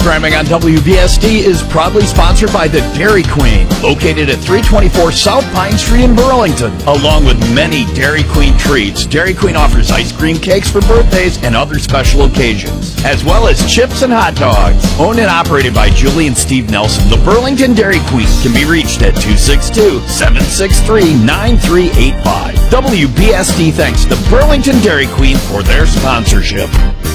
programming on WBSD is proudly sponsored by the Dairy Queen, located at 324 South Pine Street in Burlington. Along with many Dairy Queen treats, Dairy Queen offers ice cream cakes for birthdays and other special occasions, as well as chips and hot dogs. Owned and operated by Julie and Steve Nelson, the Burlington Dairy Queen can be reached at 262-763-9385. WBSD thanks the Burlington Dairy Queen for their sponsorship.